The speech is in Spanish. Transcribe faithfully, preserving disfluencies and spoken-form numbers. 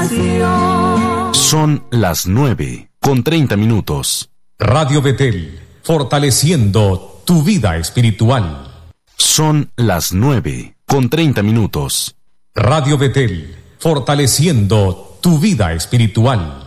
salvación. Son las nueve con treinta minutos. Radio Betel, fortaleciendo tu vida espiritual. Son las nueve con treinta minutos. Radio Betel, fortaleciendo tu vida espiritual.